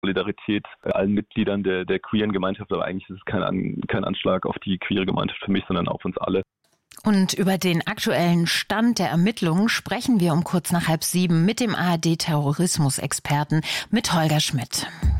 Solidarität allen Mitgliedern der queeren Gemeinschaft, aber eigentlich ist es kein Anschlag auf die queere Gemeinschaft für mich, sondern auf uns alle. Und über den aktuellen Stand der Ermittlungen sprechen wir um kurz nach 6:30 mit dem ARD-Terrorismusexperten, mit Holger Schmidt.